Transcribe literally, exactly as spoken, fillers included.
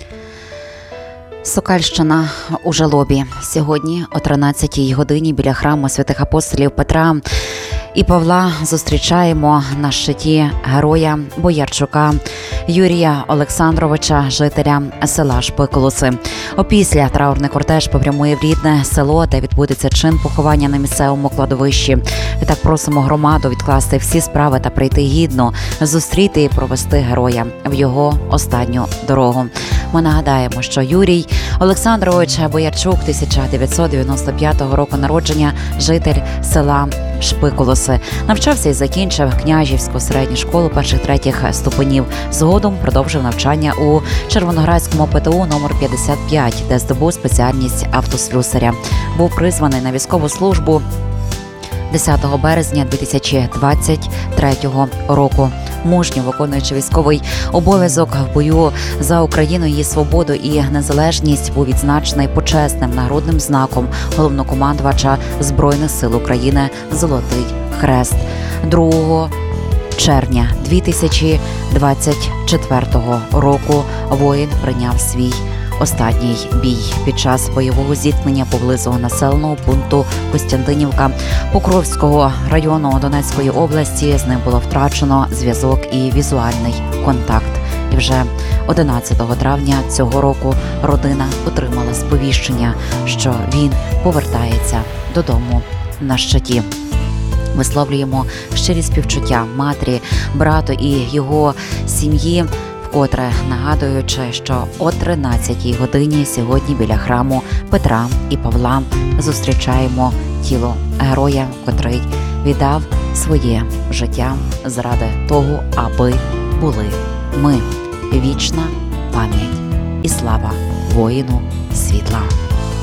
Сокальщина у жалобі. Сьогодні о тринадцятій годині біля храму святих апостолів Петра і Павла зустрічаємо на щиті героя Боярчука Юрія Олександровича, жителя села Шпиколоси. Опісля траурний кортеж попрямує в рідне село, де відбудеться чин поховання на місцевому кладовищі. Відтак просимо громаду відкласти всі справи та прийти гідно, зустріти і провести героя в його останню дорогу. Ми нагадаємо, що Юрій Олександрович Боярчук, тисяча дев'ятсот дев'яносто п'ятого року народження, житель села Шпиколоси. Навчався і закінчив Княжівську середню школу перших-третіх ступенів. Згодом продовжив навчання у Червоноградському ПТУ номер п'ятдесят п'ять, де здобув спеціальність автослюсаря. Був призваний на військову службу десятого березня дві тисячі двадцять третього року. Мужньо виконуючи військовий обов'язок в бою за Україну, її свободу і незалежність, був відзначений почесним нагрудним знаком головнокомандувача Збройних сил України «Золотий хрест». другого червня дві тисячі двадцять четвертого року воїн прийняв свій останній бій. Під час бойового зіткнення поблизу населеного пункту Костянтинівка Покровського району Донецької області з ним було втрачено зв'язок і візуальний контакт. І вже одинадцятого травня цього року родина отримала сповіщення, що він повертається додому на щиті. Висловлюємо щирі співчуття матері, брату і його сім'ї, вкотре нагадуючи, що о тринадцятій годині сьогодні біля храму Петра і Павла зустрічаємо тіло героя, котрий віддав своє життя заради того, аби були ми. Вічна пам'ять і слава воїну світла.